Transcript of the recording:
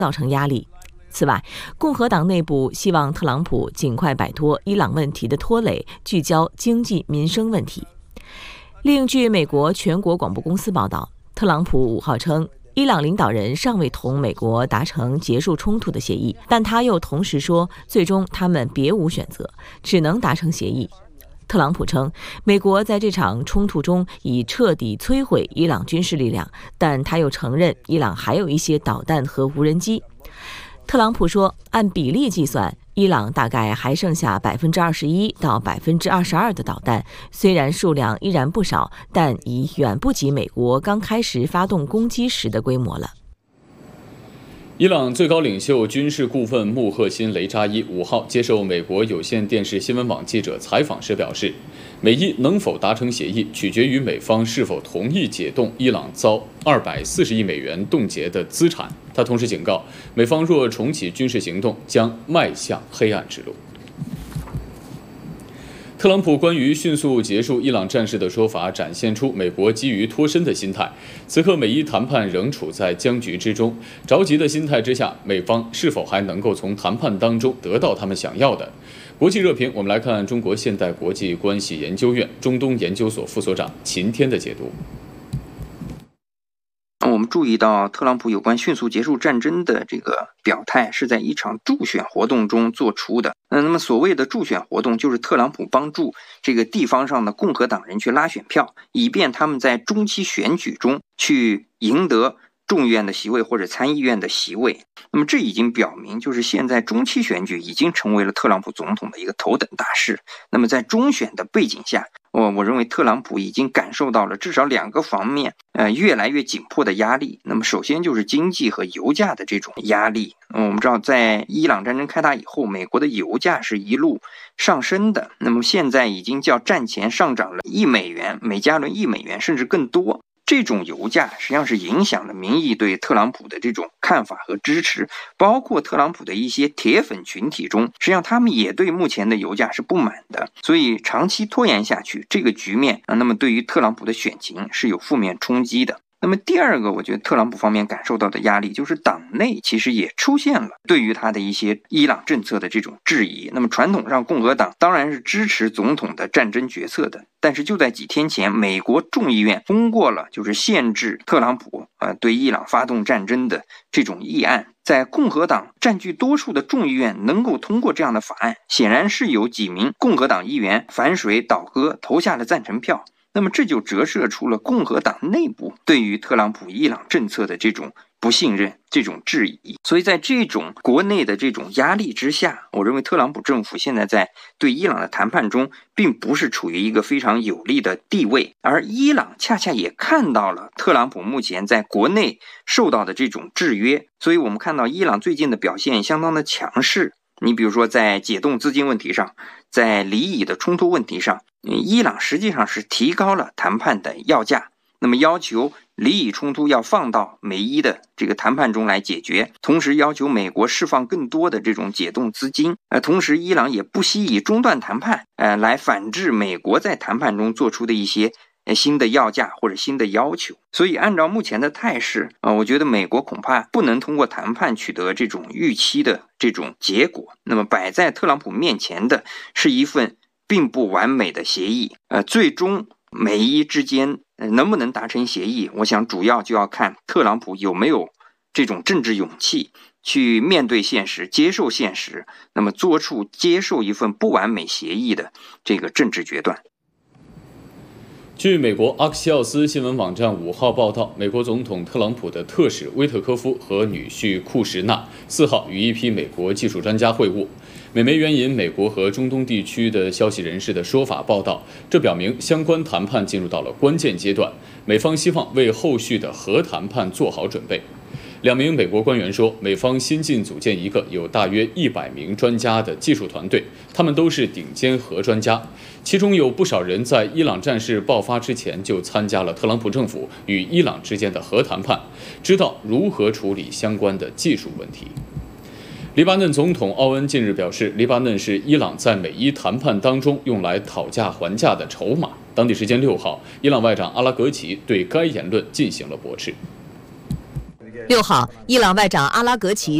造成压力。此外，共和党内部希望特朗普尽快摆脱伊朗问题的拖累，聚焦经济民生问题。另据美国全国广播公司报道，特朗普5号称，伊朗领导人尚未同美国达成结束冲突的协议，但他又同时说，最终他们别无选择，只能达成协议。特朗普称，美国在这场冲突中已彻底摧毁伊朗军事力量，但他又承认伊朗还有一些导弹和无人机。特朗普说，按比例计算，伊朗大概还剩下21%到22%的导弹，虽然数量依然不少，但已远不及美国刚开始发动攻击时的规模了。 伊朗最高领袖军事顾问穆赫辛雷扎伊5号接受美国有线电视新闻网记者采访时表示，美伊能否达成协议，取决于美方是否同意解冻伊朗遭240亿美元冻结的资产。他同时警告，美方若重启军事行动，将迈向黑暗之路。特朗普关于迅速结束伊朗战事的说法，展现出美国基于脱身的心态。此刻美伊谈判仍处在僵局之中，着急的心态之下，美方是否还能够从谈判当中得到他们想要的？国际热评，我们来看中国现代国际关系研究院中东研究所副所长秦天的解读。 我们注意到，特朗普有关迅速结束战争的这个表态是在一场助选活动中做出的。那么所谓的助选活动，就是特朗普帮助这个地方上的共和党人去拉选票，以便他们在中期选举中去赢得众议院的席位或者参议院的席位。那么这已经表明，就是现在中期选举已经成为了特朗普总统的一个头等大事。那么在中选的背景下，我认为特朗普已经感受到了至少2个方面越来越紧迫的压力。那么首先就是经济和油价的这种压力。我们知道，在伊朗战争开打以后，美国的油价是一路上升的，那么现在已经较战前上涨了1美元，每加仑1美元，甚至更多。这种油价实际上是影响了民意对特朗普的这种看法和支持，包括特朗普的一些铁粉群体中，实际上他们也对目前的油价是不满的。所以长期拖延下去，这个局面那么对于特朗普的选情是有负面冲击的。那么第二个，我觉得特朗普方面感受到的压力，就是党内其实也出现了对于他的一些伊朗政策的这种质疑。那么传统上共和党当然是支持总统的战争决策的，但是就在几天前，美国众议院通过了就是限制特朗普对伊朗发动战争的这种议案。在共和党占据多数的众议院能够通过这样的法案，显然是有几名共和党议员反水倒戈投下了赞成票。那么这就折射出了共和党内部对于特朗普伊朗政策的这种不信任、这种质疑。所以在这种国内的这种压力之下，我认为特朗普政府现在在对伊朗的谈判中并不是处于一个非常有利的地位，而伊朗恰恰也看到了特朗普目前在国内受到的这种制约。所以我们看到伊朗最近的表现相当的强势。你比如说在解冻资金问题上，在黎以的冲突问题上，伊朗实际上是提高了谈判的要价，那么要求黎以冲突要放到美伊的这个谈判中来解决，同时要求美国释放更多的这种解冻资金，同时伊朗也不惜以中断谈判来反制美国在谈判中做出的一些新的要价或者新的要求。所以按照目前的态势我觉得美国恐怕不能通过谈判取得这种预期的这种结果。那么摆在特朗普面前的是一份并不完美的协议，最终美伊之间能不能达成协议，我想主要就要看特朗普有没有这种政治勇气去面对现实，接受现实，那么做出接受一份不完美协议的这个政治决断。 据美国阿克西奥斯新闻网站5号报道，美国总统特朗普的特使威特科夫和女婿库什纳4号与一批美国技术专家会晤。美媒援引美国和中东地区的消息人士的说法报道，这表明相关谈判进入到了关键阶段，美方希望为后续的核谈判做好准备。2名美国官员说，美方新近组建一个有大约100名专家的技术团队，他们都是顶尖核专家，其中有不少人在伊朗战事爆发之前就参加了特朗普政府与伊朗之间的核谈判，知道如何处理相关的技术问题。黎巴嫩总统奥恩近日表示，黎巴嫩是伊朗在美伊谈判当中用来讨价还价的筹码。当地时间6号，伊朗外长阿拉格齐对该言论进行了驳斥。 6号，伊朗外长阿拉格齐